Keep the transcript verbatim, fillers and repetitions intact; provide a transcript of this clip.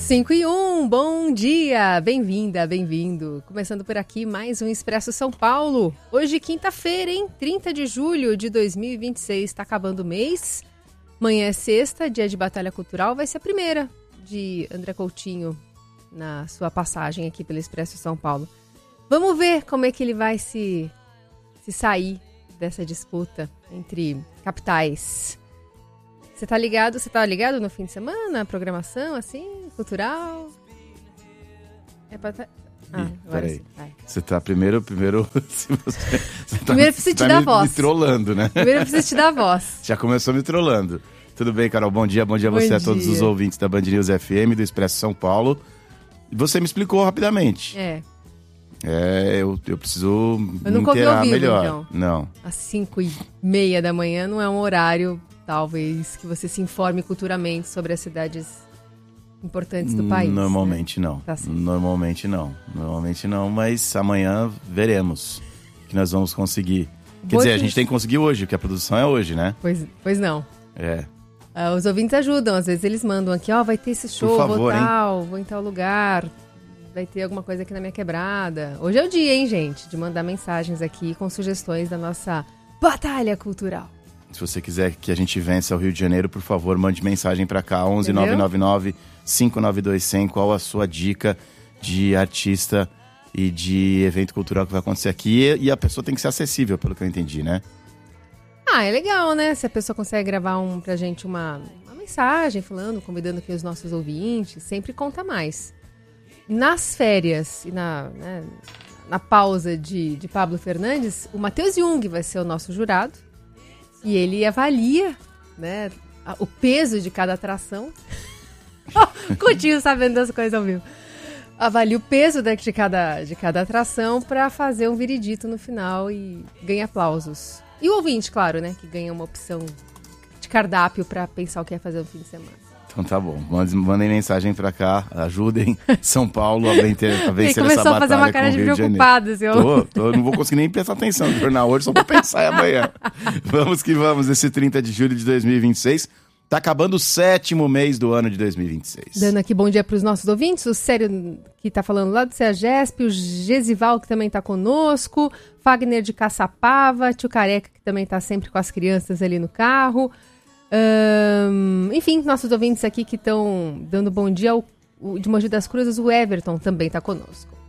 cinco e um, bom dia, bem-vinda, bem-vindo. Começando por aqui mais um Expresso São Paulo. Hoje quinta-feira, hein? trinta de julho de dois mil e vinte e seis, tá acabando o mês. Amanhã é sexta, dia de Batalha Cultural, vai ser a primeira de André Coutinho na sua passagem aqui pelo Expresso São Paulo. Vamos ver como é que ele vai se, se sair dessa disputa entre capitais. Você tá ligado? Você tá ligado no fim de semana? Programação, assim, cultural? É pra tá... Ah, Ih, agora peraí. sim. Vai. Você tá primeiro, primeiro... se você, você Primeiro tá, preciso te tá dar me, voz. me trollando, né? Primeiro eu preciso te dar a voz. Já começou me trollando. Tudo bem, Carol? Bom dia, bom dia a Bom você, dia. a todos os ouvintes da Band News F M, do Expresso São Paulo. Você me explicou rapidamente. É, É, eu, eu preciso Eu me nunca ouvi inteirar ao vivo, melhor. então. Não. às cinco e meia da manhã não é um horário, talvez, que você se informe culturalmente sobre as cidades importantes do país. Normalmente né? não. Tá certo. Normalmente não. Normalmente não, mas amanhã veremos o que nós vamos conseguir. Quer Boa dizer, a que- gente tem que conseguir hoje, porque a produção é hoje, né? Pois, pois não. É. Ah, os ouvintes ajudam, às vezes eles mandam aqui, ó, vai ter esse show, favor, vou hein? tal, vou em tal lugar, vai ter alguma coisa aqui na minha quebrada. Hoje é o dia, hein, gente, de mandar mensagens aqui com sugestões da nossa batalha cultural. Se você quiser que a gente vença o Rio de Janeiro, por favor, mande mensagem pra cá, onze Entendeu? nove nove nove, cinco nove dois zero zero. Qual a sua dica de artista e de evento cultural que vai acontecer aqui? E a pessoa tem que ser acessível, pelo que eu entendi, né? Ah, é legal, né? Se a pessoa consegue gravar um, pra gente uma, uma mensagem falando, convidando aqui os nossos ouvintes, sempre conta mais. Nas férias e na, né, na pausa de, de Pablo Fernandes, o Matheus Jung vai ser o nosso jurado e ele avalia, né, a- o peso de cada atração. Coutinho sabendo das coisas ao vivo. Avalia o peso da- de cada, de cada atração para fazer um veredito no final e ganha aplausos. E o ouvinte, claro, né? Que ganha uma opção de cardápio para pensar o que é fazer no fim de semana. Então tá bom. Mandem, mandem mensagem pra cá, ajudem São Paulo a vencer, a Ele vencer começou essa a fazer batalha uma cara com de o Rio de Janeiro. preocupado, assim, ó. Tô, tô, não vou conseguir nem prestar atenção no jornal hoje, só vou pensar amanhã. Vamos que vamos, esse trinta de julho de dois mil e vinte e seis. Tá acabando o sétimo mês do ano de dois mil e vinte e seis. Dando aqui bom dia para os nossos ouvintes, o Sério que tá falando lá do CEAGESP, o Gesival que também tá conosco, Fagner de Caçapava, tio Careca que também tá sempre com as crianças ali no carro. Ahn, enfim, nossos ouvintes aqui que estão dando bom dia, o, o de Mogi das Cruzes, o Everton também tá conosco.